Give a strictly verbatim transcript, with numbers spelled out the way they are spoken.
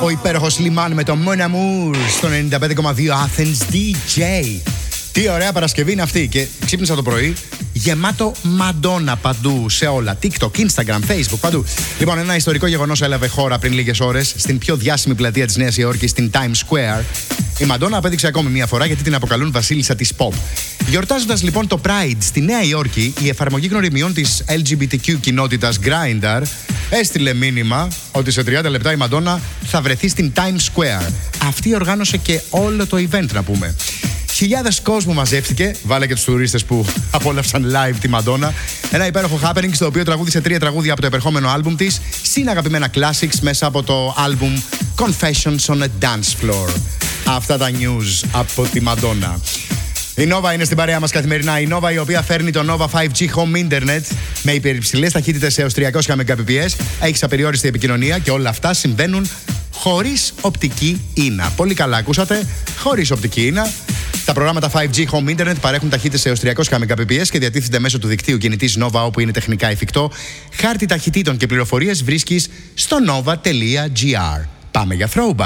Ο υπέροχος Λιμάν με το Mon Amour στο ενενήντα πέντε κόμμα δύο Athens ντι τζέι. Τι ωραία Παρασκευή είναι αυτή. Και ξύπνησα το πρωί γεμάτο Μαντόνα παντού, σε όλα. TikTok, Instagram, Facebook, παντού. Λοιπόν, ένα ιστορικό γεγονός έλαβε χώρα πριν λίγες ώρες στην πιο διάσημη πλατεία της Νέας Υόρκης, στην Times Square. Η Μαντόνα απέδειξε ακόμη μία φορά γιατί την αποκαλούν βασίλισσα της pop. Γιορτάζοντας λοιπόν το Pride στη Νέα Υόρκη, η εφαρμογή γνωριμιών της ελ τζι μπι τι κιου κοινότητας Grindr έστειλε μήνυμα ότι σε τριάντα λεπτά η Μαντόνα θα βρεθεί στην Times Square. Αυτή οργάνωσε και όλο το event, να πούμε. Χιλιάδες κόσμου μαζεύτηκε, βάλε και τους τουρίστες που απόλαυσαν live τη Μαντόνα. Ένα υπέροχο happening στο οποίο τραγούδισε τρία τραγούδια από το επερχόμενο άλμπουμ της, συν αγαπημένα classics μέσα από το άλμπουμ Confessions on a Dance Floor. Αυτά τα news από τη Μαντόνα. Η Nova είναι στην παρέα μας καθημερινά. Η Nova, η οποία φέρνει το Nova φάιβ τζι Home Internet με υπερυψηλές ταχύτητες έως τριακόσια μεγαμπιτ. Έχεις απεριόριστη επικοινωνία και όλα αυτά συμβαίνουν χωρίς οπτική ίνα. Πολύ καλά ακούσατε, χωρίς οπτική ίνα. Τα προγράμματα φάιβ τζι Home Internet παρέχουν ταχύτητες έως τριακόσια μεγαμπιτ και διατίθενται μέσω του δικτύου κινητής Nova όπου είναι τεχνικά εφικτό. Χάρτη ταχυτήτων και πληροφορίες βρίσκεις στο nova τελεία gr. Πάμε για throwback.